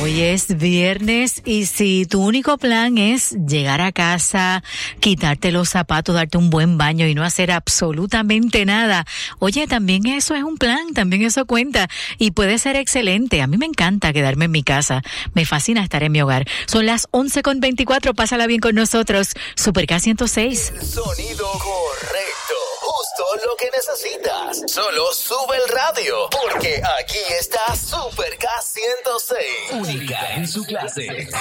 Hoy es viernes y si tu único plan es llegar a casa, quitarte los zapatos, darte un buen baño y no hacer absolutamente nada, oye, también eso es un plan, también eso cuenta y puede ser excelente. A mí me encanta quedarme en mi casa, me fascina estar en mi hogar. Son las 11:24, pásala bien con nosotros. Super K 106. El sonido correcto, justo lo que necesitas. Solo sube el radio, porque aquí está Super K 106. Única en su clase.